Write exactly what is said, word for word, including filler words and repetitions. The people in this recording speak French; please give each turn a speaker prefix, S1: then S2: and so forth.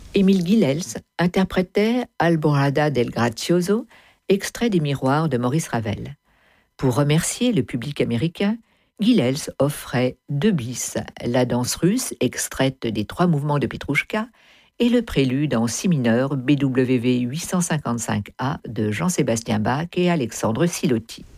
S1: Émile Guilels interprétait Alborada del Grazioso, extrait des Miroirs de Maurice Ravel. Pour remercier le public américain, Guilels offrait deux bis, la danse russe extraite des trois mouvements de Petrouchka et le prélude en si mineur B W V huit cent cinquante-cinq A de Jean-Sébastien Bach et Alexandre Siloti.